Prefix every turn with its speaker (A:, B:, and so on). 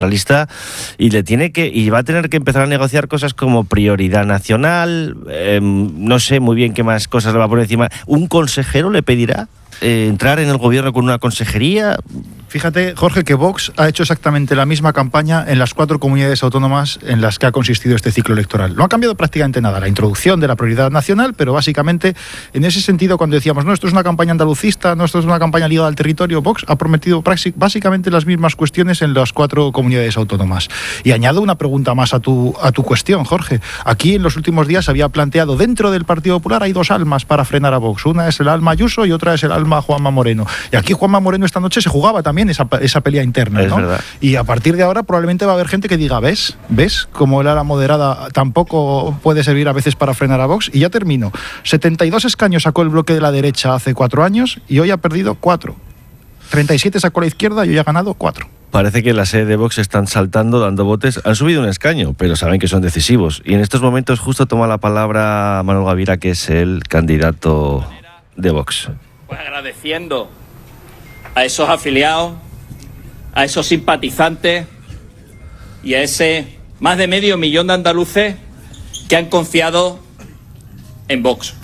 A: lista y va a tener que empezar a negociar cosas como prioridad nacional, no sé muy bien qué más cosas le va a poner encima. ¿Un consejero le pedirá entrar en el gobierno con una consejería?
B: Fíjate, Jorge, que Vox ha hecho exactamente la misma campaña en las 4 comunidades autónomas en las que ha consistido este ciclo electoral. No ha cambiado prácticamente nada, la introducción de la prioridad nacional, pero básicamente, en ese sentido, cuando decíamos, no, esto es una campaña andalucista, no, esto es una campaña ligada al territorio, Vox ha prometido básicamente las mismas cuestiones en las 4 comunidades autónomas. Y añado una pregunta más a tu cuestión, Jorge. Aquí en los últimos días había planteado, dentro del Partido Popular hay 2 almas para frenar a Vox. Una es el alma Ayuso y otra es el alma Juanma Moreno. Y aquí Juanma Moreno esta noche se jugaba también esa pelea interna, ¿no?
A: Verdad.
B: Y a partir de ahora probablemente va a haber gente que diga, ¿ves? Como el ala moderada tampoco puede servir a veces para frenar a Vox. Y ya termino. 72 escaños sacó el bloque de la derecha hace 4 años y hoy ha perdido 4. 37 sacó la izquierda y hoy ha ganado 4.
A: Parece que la sede de Vox están saltando, dando botes. Han subido un escaño, pero saben que son decisivos. Y en estos momentos justo toma la palabra Manuel Gavira, que es el candidato de Vox.
C: Pues agradeciendo a esos afiliados, a esos simpatizantes y a ese más de 500.000 de andaluces que han confiado en Vox.